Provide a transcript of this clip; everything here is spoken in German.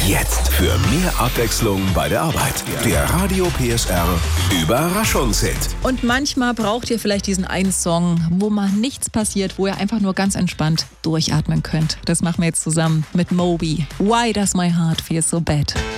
Jetzt für mehr Abwechslung bei der Arbeit. Der Radio PSR Überraschungshit. Und manchmal braucht ihr vielleicht diesen einen Song, wo mal nichts passiert, wo ihr einfach nur ganz entspannt durchatmen könnt. Das machen wir jetzt zusammen mit Moby. Why does my heart feel so bad?